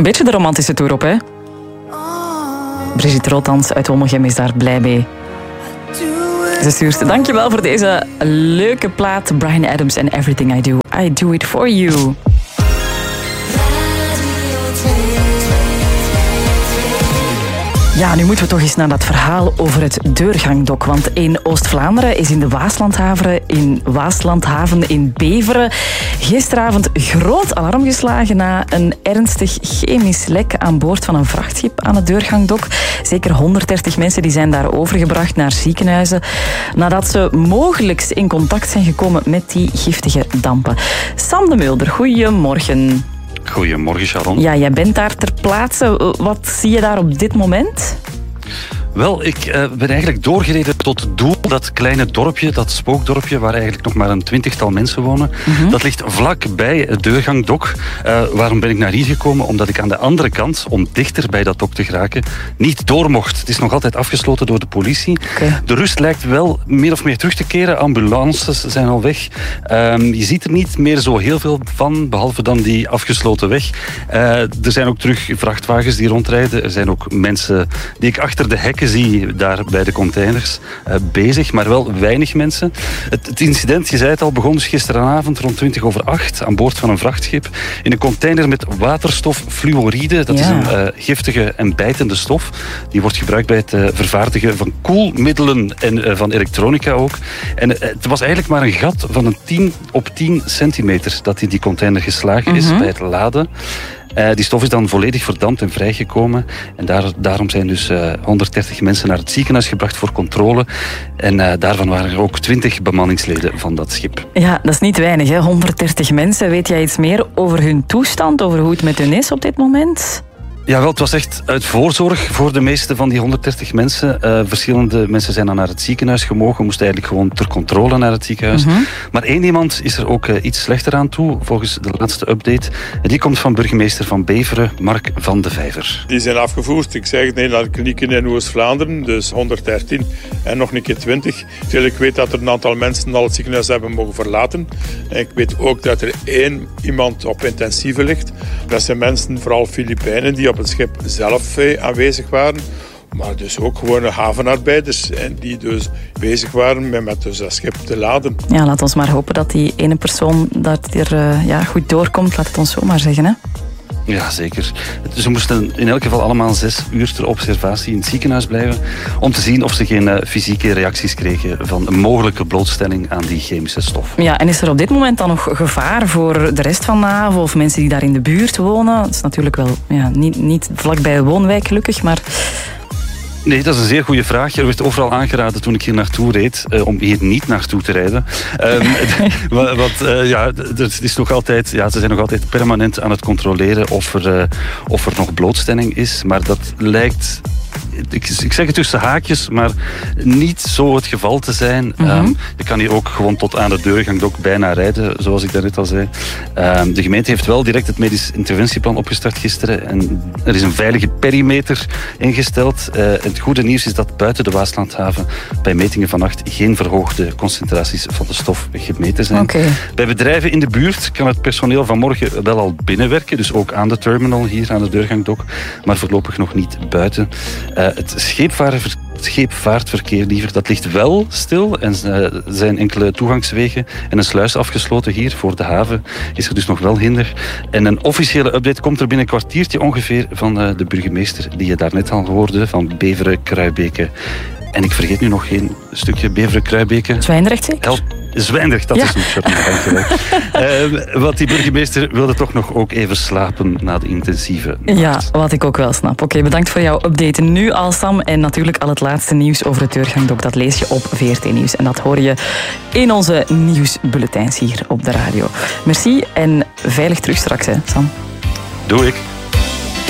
beetje de romantische tour op, hè? Brigitte Rotans uit Ommegem is daar blij mee. Ze stuurt, dankjewel voor deze leuke plaat. Bryan Adams en Everything I Do It For You. Ja, nu moeten we toch eens naar dat verhaal over het deurgangdok. Want in Oost-Vlaanderen is in de Waaslandhaven in Beveren gisteravond groot alarm geslagen na een ernstig chemisch lek aan boord van een vrachtschip aan het deurgangdok. Zeker 130 mensen die zijn daar overgebracht naar ziekenhuizen nadat ze mogelijk in contact zijn gekomen met die giftige dampen. Sam de Mulder, goedemorgen. Goedemorgen, Sharon. Ja, jij bent daar ter plaatse. Wat zie je daar op dit moment? Wel, ik ben eigenlijk doorgereden tot het doel. Dat kleine dorpje, dat spookdorpje, waar eigenlijk nog maar een 20-tal mensen wonen. Dat ligt vlakbij het deurgangdok. Waarom ben ik naar hier gekomen? Omdat ik aan de andere kant, om dichter bij dat dok te geraken, niet door mocht. Het is nog altijd afgesloten door de politie. Okay. De rust lijkt wel meer of meer terug te keren. Ambulances zijn al weg. Je ziet er niet meer zo heel veel van, behalve dan die afgesloten weg. Er zijn ook terug vrachtwagens die rondrijden. Er zijn ook mensen die ik achter de hekken zie, daar bij de containers, bezig, maar wel weinig mensen. Het incident, je zei het al, begon dus gisteravond rond 7:20 aan boord van een vrachtschip in een container met waterstoffluoride. Dat is een giftige en bijtende stof. Die wordt gebruikt bij het vervaardigen van koelmiddelen en van elektronica ook. En het was eigenlijk maar een gat van een 10 op 10 centimeter dat in die container geslagen is bij het laden. Die stof is dan volledig verdampt en vrijgekomen. En daarom zijn dus 130 mensen naar het ziekenhuis gebracht voor controle. En daarvan waren er ook 20 bemanningsleden van dat schip. Ja, dat is niet weinig, hè? 130 mensen. Weet jij iets meer over hun toestand, over hoe het met hun is op dit moment? Ja, wel, het was echt uit voorzorg voor de meeste van die 130 mensen. Verschillende mensen zijn dan naar het ziekenhuis gemogen, moesten eigenlijk gewoon ter controle naar het ziekenhuis. Maar één iemand is er ook iets slechter aan toe, volgens de laatste update. En die komt van burgemeester van Beveren, Mark van de Vijver. Die zijn afgevoerd, ik zeg het, naar de klinieken in Oost-Vlaanderen, dus 113 en nog een keer 20. Ik weet dat er een aantal mensen al het ziekenhuis hebben mogen verlaten. En ik weet ook dat er iemand op intensieve ligt. Dat zijn mensen, vooral Filipijnen, die op het schip zelf aanwezig waren. Maar dus ook gewone havenarbeiders die dus bezig waren met dus dat schip te laden. Ja, laat ons maar hopen dat die ene persoon dat er goed doorkomt. Laat het ons zo maar zeggen, hè? Ja, zeker. Ze moesten in elk geval allemaal 6 uur ter observatie in het ziekenhuis blijven om te zien of ze geen fysieke reacties kregen van een mogelijke blootstelling aan die chemische stof. Ja, en is er op dit moment dan nog gevaar voor de rest van de haven of mensen die daar in de buurt wonen? Dat is natuurlijk wel niet vlakbij de woonwijk gelukkig, maar... Nee, dat is een zeer goede vraag. Er werd overal aangeraden toen ik hier naartoe reed om hier niet naartoe te rijden. Het is nog altijd, ze zijn nog altijd permanent aan het controleren of er nog blootstelling is. Maar dat lijkt... Ik zeg het tussen haakjes, maar niet zo het geval te zijn. Je kan hier ook gewoon tot aan de deurgangdok bijna rijden, zoals ik daarnet al zei. De gemeente heeft wel direct het medisch interventieplan opgestart gisteren. En er is een veilige perimeter ingesteld. Het goede nieuws is dat buiten de Waaslandhaven bij metingen vannacht geen verhoogde concentraties van de stof gemeten zijn. Okay. Bij bedrijven in de buurt kan het personeel vanmorgen wel al binnenwerken, dus ook aan de terminal hier aan de deurgangdok, maar voorlopig nog niet buiten. Het scheepvaartverkeer liever, dat ligt wel stil en er zijn enkele toegangswegen en een sluis afgesloten hier voor de haven. Is er dus nog wel hinder. En een officiële update komt er binnen een kwartiertje ongeveer van de burgemeester die je daarnet al hoorde, van Beveren-Kruibeke. En ik vergeet nu nog geen stukje Beveren-Kruibeke. Zwijndrecht zeker? Zwijndrecht, dat is goed. Want die burgemeester wilde toch nog ook even slapen na de intensieve nacht. Ja, wat ik ook wel snap. Oké, bedankt voor jouw update nu al, Sam. En natuurlijk al het laatste nieuws over het deurgangdok. Dat lees je op VRT Nieuws. En dat hoor je in onze nieuwsbulletins hier op de radio. Merci en veilig terug straks, hè, Sam. Doe ik.